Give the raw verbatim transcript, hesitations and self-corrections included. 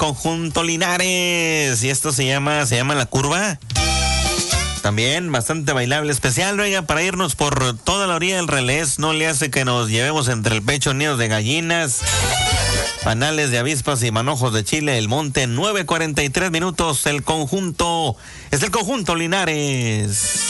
conjunto Linares. Y esto se llama, se llama La Curva. También bastante bailable, especial, oiga, para irnos por toda la orilla del Relés. No le hace que nos llevemos entre el pecho nidos de gallinas, panales de avispas y manojos de chile. El monte, nueve cuarenta y tres minutos. El conjunto, es el conjunto Linares.